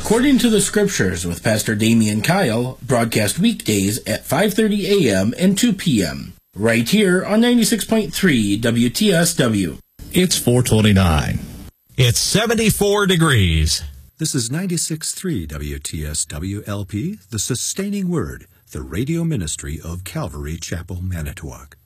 According to the Scriptures with Pastor Damian Kyle, broadcast weekdays at 5:30 a.m. and 2 p.m. right here on 96.3 WTSW. It's 4:29. It's 74 degrees. This is 96.3 WTSW LP, the Sustaining Word, the radio ministry of Calvary Chapel, Manitowoc.